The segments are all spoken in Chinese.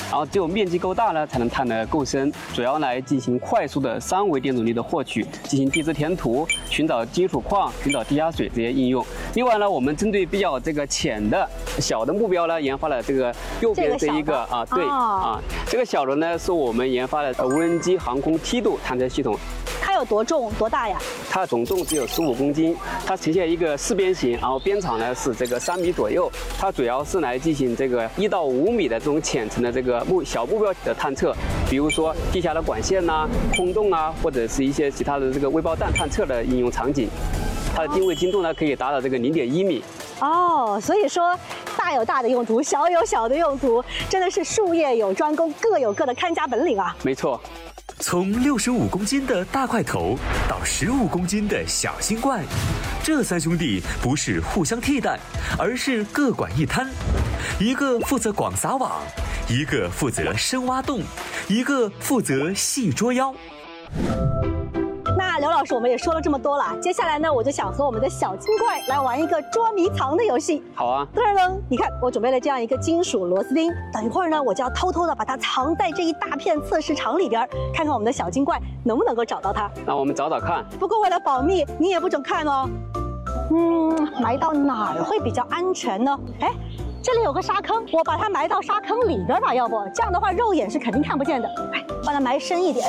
然后只有面积够大呢，才能探得够深，主要来进行快速的三维电阻力的获取，进行地质填图、寻找金属矿、寻找地下水这些应用。另外呢，我们针对比较这个浅的小的目标呢，研发了这个右边这一个这个小的呢是我们研发的无人机航空梯度探测系统。 它有多重多大呀？ 它总重只有15公斤，它呈现一个四边形，然后边长呢是这个3米左右。它主要是来进行这个1到5米的这种浅层的这个小目标的探测，比如说地下的管线呐、空洞啊，或者是一些其他的这个微爆弹探测的应用场景。它的定位精度呢可以达到这个0.1米。 哦，所以说大有大的用途，小有小的用途，真的是术业有专攻，各有各的看家本领啊。 没错。 从65公斤的大块头到15公斤的小新怪，这3兄弟不是互相替代，而是各管一摊，一个负责广撒网，一个负责深挖洞，一个负责细捉妖。 那刘老师，我们也说了这么多了，接下来呢，我就想和我们的小精怪来玩一个捉迷藏的游戏。 好啊。 噔噔，你看，我准备了这样一个金属螺丝钉，等一会儿呢，我就要偷偷的把它藏在这一大片测试场里边，看看我们的小精怪能不能够找到它。 那我们找找看。 不过为了保密，你也不准看哦。埋到哪儿会比较安全呢？哎，这里有个沙坑，我把它埋到沙坑里边吧，要不这样的话肉眼是肯定看不见的。哎，把它埋深一点。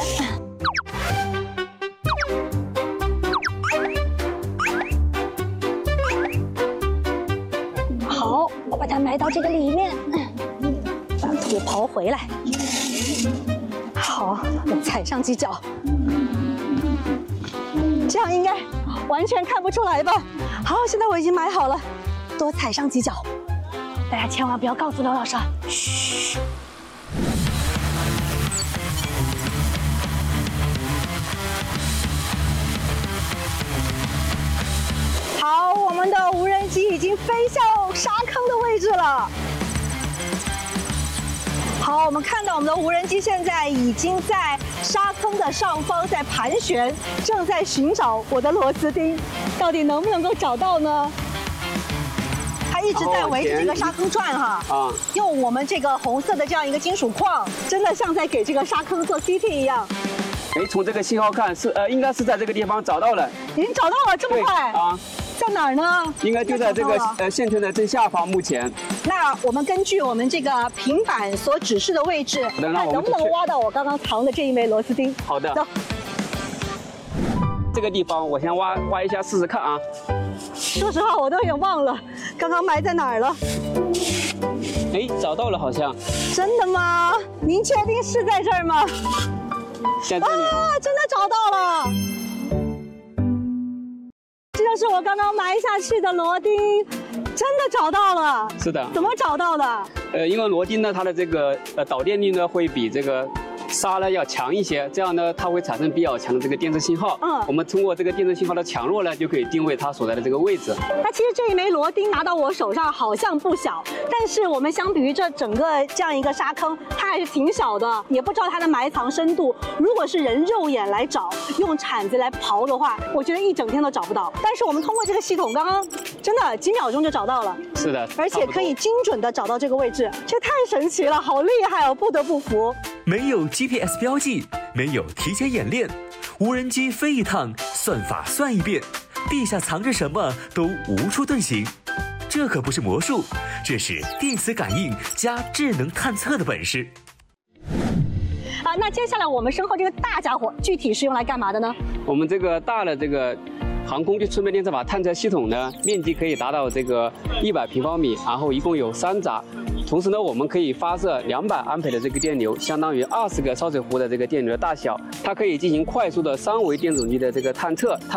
好，我把它埋到这个里面，把土刨回来。好，我踩上几脚，这样应该完全看不出来吧？好，现在我已经埋好了，多踩上几脚。大家千万不要告诉刘老师，嘘。好，我们的无人机已经飞向沙坑的位置了。好，我们看到我们的无人机现在已经在沙坑的上方在盘旋，正在寻找我的螺丝钉，到底能不能够找到呢？它一直在围着这个沙坑转哈，用我们这个红色的这样一个金属矿，真的像在给这个沙坑做 CT 一样。 哎，从这个信号看是应该是在这个地方找到了。 已经找到了，这么快啊？在哪儿呢？ 应该就在这个线圈的正下方。目前， 那我们根据我们这个平板所指示的位置，看能不能挖到我刚刚藏的这一枚螺丝钉。 好的。 走。 这个地方我先挖一下试试看啊。 说实话，我都有点忘了刚刚埋在哪儿了。 哎，找到了好像。 真的吗？您确定是在这儿吗？ 在这里。 啊，真的找到了。这就是我刚刚埋下去的螺钉，真的找到了。 是的。 怎么找到的？ 因为螺钉呢，它的这个导电力呢会比这个沙呢要强一些，这样呢它会产生比较强的这个电磁信号。我们通过这个电磁信号的强弱呢，就可以定位它所在的这个位置。 那其实这一枚螺钉拿到我手上好像不小，但是我们相比于这整个这样一个沙坑，它还是挺小的，也不知道它的埋藏深度。如果是人肉眼来找，用铲子来刨的话，我觉得一整天都找不到。但是我们通过这个系统，刚刚真的几秒钟就找到了。 是的， 而且可以精准的找到这个位置，这太神奇了，好厉害哦，不得不服。 没有 GPS 标记，没有提前演练，无人机飞一趟，算法算一遍，地下藏着什么都无处遁形。这可不是魔术，这是电磁感应加智能探测的本事。 那接下来我们身后这个大家伙具体是用来干嘛的呢？ 我们这个大的这个航空顺便电磁法探测系统呢，面积可以达到这个100平方米，然后一共有3闸。同时呢，我们可以发射200安培的这个电流，相当于20个烧水壶的这个电流的大小。它可以进行快速的3维电阻力的这个探测。